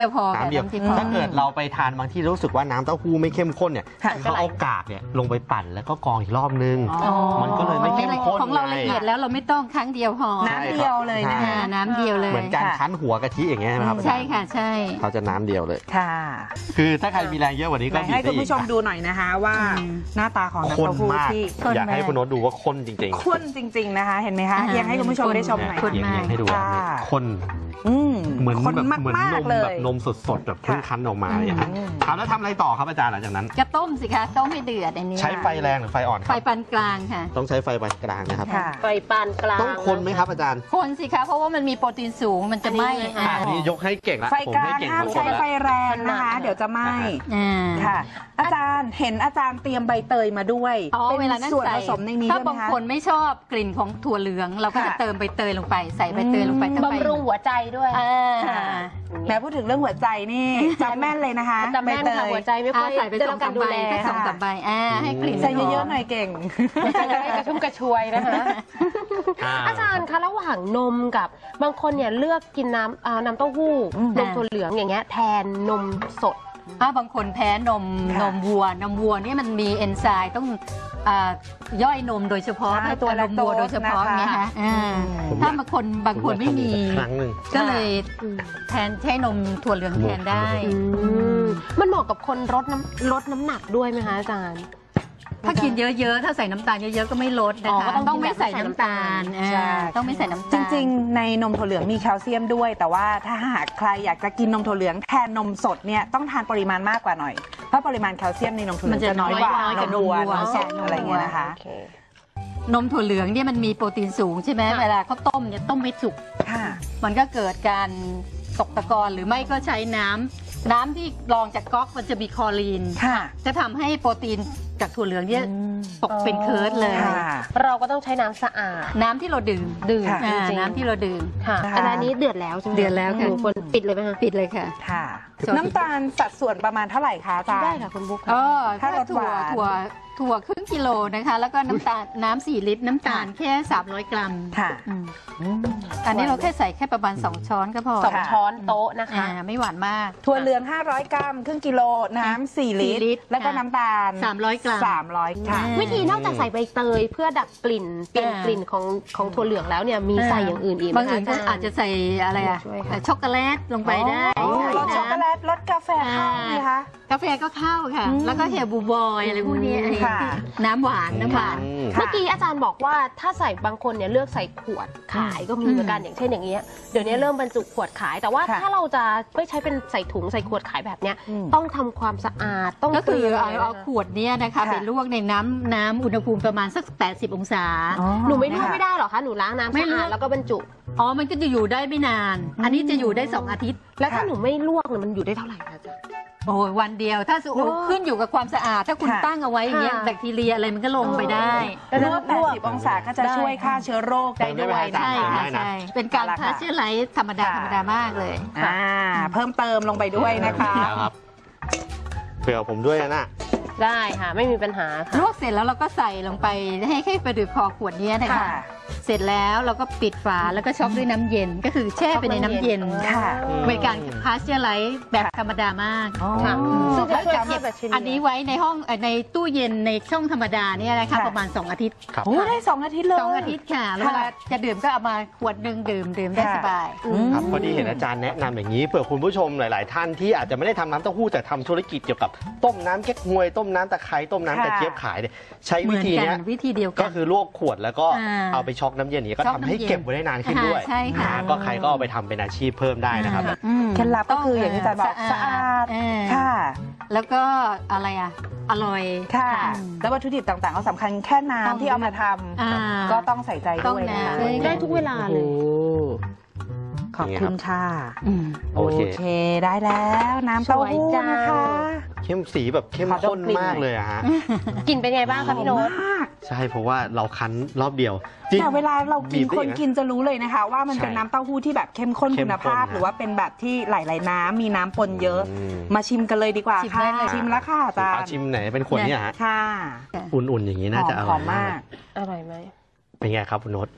พอน้ำเดียวถ้าเกิดเราไปทานบางที่รู้สึกว่าน้ำเต้าหู้ไม่เข้มข้นเนี่ยเขาเอากากเนี่ยลงไปปั่นแล้วก็กรองอีกรอบนึงมันก็เลยไม่เข้มข้นของเราละเอียดแล้วเราไม่ต้องครั้งเดียวพอน้ำเดียวเลยนะคะน้ำเดียวเลยเหมือนการคั้นหัวกะทิอย่างเงี้ยนะครับใช่ค่ะใช่เขาจะน้ำเดียวเลยค่ะคือถ้าใครมีแรงเยอะกว่านี้ก็ให้คุณผู้ชมดูหน่อยนะคะว่าหน้าตาของน้ำเต้าหู้ที่อยากให้คุณโน้ตดูว่าข้นจริงๆข้นจริงๆนะคะเห็นไหมคะยังให้คุณผู้ชมได้ชมหน่อยยังให้ดูข้นเหมือนแบบนมแบบนมสดๆแบบเพิ่งคั้นออกมาเนี่ยครับแล้วทำอะไรต่อครับอาจารย์หลังจากนั้นก็ต้มสิคะต้มให้เดือดอันนี้ใช้ไฟแรงหรือไฟอ่อนครับไฟปานกลางค่ะต้องใช้ไฟปานกลางนะครับไฟปานกลางต้องคนไหมครับอาจารย์คนสิคะเพราะว่ามันมีโปรตีนสูงมันจะไหม้นี่ยกให้เก่งละไฟกลางห้ามใช้ไฟแรงนะคะเดี๋ยวจะไหม้ค่ะอาจารย์เห็นอาจารย์เตรียมใบเตยมาด้วยเป็นส่วนผสมในนี้ด้วยไหมคะถ้าบางคนไม่ชอบกลิ่นของถั่วเหลืองเราก็จะเติมใบเตยลงไปใส่ใบเตยลงไปบำรุงหัวใจด้วยแม้พูดถึงเรื่องหัวใจนี่จำแม่นเลยนะคะจำแม่นค่ะหัวใจไม่ค่อยใส่ไป2-3 ใบ2-3 ใบให้กลิ่นใส่เยอะๆหน่อยเก่งจะได้กระชุ่มกระชวยนะคะอาจารย์คะระหว่างนมกับบางคนเนี่ยเลือกกินน้ำเต้าหู้นมถั่วเหลืองอย่างเงี้ยแทนนมสดบางคนแพ้นมวัวนี่มันมีเอนไซม์ต้องย่อยนมโดยเฉพาะให้ตัวนมวัวโดยเฉพาะไงคะถ้าบางคนไม่มีก็เลยแทนใช้นมถั่วเหลืองแทนได้มันเหมาะกับคนลดน้ำหนักด้วยไหมคะอาจารย์ถ้ากินเยอะๆถ้าใส่น้ำตาลเยอะๆก็ไม่ลดนะคะต้องไม่ใส่น้ำตาลต้องไม่ใส่น้ำตาลจริงๆในนมถั่วเหลืองมีแคลเซียมด้วยแต่ว่าถ้าหากใครอยากจะกินนมถั่วเหลืองแทนนมสดเนี่ยต้องทานปริมาณมากกว่าหน่อยเพราะปริมาณแคลเซียมในนมถั่วเหลืองจะน้อยกว่านมวัวนมสดอะไรเงี้ยนะคะนมถั่วเหลืองเนี่ยมันมีโปรตีนสูงใช่ไหมเวลาเขาต้มเนี่ยต้มไม่สุกมันก็เกิดการตกตะกอนหรือไม่ก็ใช้น้ำที่รองจากก๊อกมันจะมีคลอรีนจะทำให้โปรตีนจากถั่วเหลืองเนี่ยตกเป็นเคิร์ดเลยเราก็ต้องใช้น้ำสะอาดน้ำที่เราดื่มน้ำที่เราดื่มค่ะอันนี้เดือดแล้วใช่ไหมเดือดแล้วค่ะคนปิดเลยไหมคะปิดเลยค่ะน้ำตาลสัดส่วนประมาณเท่าไหร่คะอาจารย์ได้ค่ะคุณบุ๊คถ้าถั่วครึ่งกิโลนะคะแล้วก็น้ำ4 ลิตรน้ำตาลแค่300 กรัมค่ะอันนี้เราแค่ใส่แค่ประมาณ2 ช้อนก็พอ 2 ช้อนโต๊ะนะคะไม่หวานมากถั่วเหลือง500 กรัมครึ่งกิโลน้ำ4 ลิตรแล้วก็น้ำตาล 300 กรัม 300ค่ะวิธีนอกจากใส่ใบเตยเพื่อดับกลิ่นเปลี่ยนกลิ่นของถั่วเหลืองแล้วเนี่ยมีใส่อย่างอื่นอีกบางอื่นก็อาจจะใส่อะไรช็อกโกแลตลงไปได้รสช็อกโกแลตรสกาแฟเข้าไหมคะกาแฟก็เข้าค่ะแล้วก็เฮลบูบอยอะไรพวกนี้น้ำหวานเมื่อกี้อาจารย์บอกว่าถ้าใส่บางคนเนี่ยเลือกใส่ขวดขายก็มีเหมือนกันอย่างเช่นอย่างเงี้ยเดี๋ยวนี้เริ่มบรรจุขวดขายแต่ว่าถ้าเราจะไม่ใช้เป็นใส่ถุงใส่ขวดขายแบบเนี้ยต้องทำความสะอาดก็คือเอาขวดเนี้ยนะคะไปลวกในน้ำอุณหภูมิประมาณสัก80 องศาหนูไม่ลวกไม่ได้หรอคะหนูล้างน้ำสะอาดแล้วก็บรรจุมันก็จะอยู่ได้ไม่นานอันนี้จะอยู่ได้2 อาทิตย์แล้วถ้าหนูไม่ลวกเนี่ยมันอยู่ได้เท่าไหร่คะอาจารย์วันเดียวถ้าขึ้นอยู่กับความสะอาดถ้าคุณตั้งเอาไว้อย่างเงี้ยแบคทีเรียอะไรมันก็ลงไปได้ลวก80 องศาก็จะช่วยฆ่าเชื้อโรคได้ด้วยใช่เป็นการฆ่าเชื้อไรธรรมดามากเลยเพิ่มเติมลงไปด้วยนะคะเผื่อผมด้วยนะได้ค่ะไม่มีปัญหาค่ะลวกเสร็จแล้วเราก็ใส่ลงไปให้ไปดูพอขวดนี้นะคะเสร็จแล้วเราก็ปิดฝาแล้วก็ช็อกด้วยน้ำเย็นก็คือแช่ไปในน้ำเย็นเป็นการพาสเจอร์ไลซ์แบบธรรมดามากซึ่งเราจะเก็บอันนี้ไว้ในห้องในตู้เย็นในช่องธรรมดาเนี่ยนะคะประมาณ2 อาทิตย์ได้2 อาทิตย์เลย 2 อาทิตย์ค่ะแล้วเวลาจะดื่มก็เอามาขวดนึงดื่มได้สบายครับพอดีเห็นอาจารย์แนะนำอย่างนี้เผื่อคุณผู้ชมหลายๆท่านที่อาจจะไม่ได้ทำน้ำเต้าหู้แต่ทำธุรกิจเกี่ยวกับต้มน้ำเก๊กฮวยต้มน้ำตะไคร้ต้มน้ำกระเจี๊ยบขายเนี่ยใช้วิธีนี้เดียวกันก็คือลวกขวดแล้วก็เอาไปช็อกน้ำเย็นนี้ก็ทำให้เก็บไว้ได้นานขึ้นด้วยใช่ค่ะก็ใครก็เอาไปทำเป็นอาชีพเพิ่มได้นะครับเคล็ดลับก็คืออย่างที่อาจารย์บอกสะอาดค่ะแล้วก็อะไรอร่อยค่ะแล้ววัตถุดิบต่างๆก็สำคัญแค่น้ำที่เอามาทำก็ต้องใส่ใจด้วยนะคะได้ทุกเวลาเลยขอบคุณค่ะโอเคได้แล้วน้ำเต้าหู้นะคะเข้มสีแบบเข้มข้นมากเลยอะฮะกินเป็นไงบ้างคะพี่โน้ตใช่เพราะว่าเราคั้นรอบเดียวแต่เวลาเรากินคนกินจะรู้เลยนะคะว่ามันเป็นน้ำเต้าหู้ที่แบบเข้มข้นคุณภาพหรือว่าเป็นแบบที่หลายๆน้ำมีน้ำปนเยอะมาชิมกันเลยดีกว่าค่ะชิมแล้วค่ะอาจารย์ชิมไหนเป็นคนเนี่ยฮะค่ะอุ่นๆอย่างนี้น่าจะอร่อยมากอร่อยไหมเป็นไงครับคุณโน้ต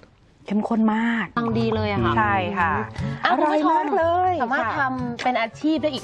เข้มข้นมากฟังดีเลยอะค่ะใช่ค่ะคุณผู้ชอร่อยมากเลยสามารถค่ะทำเป็นอาชีพได้อีก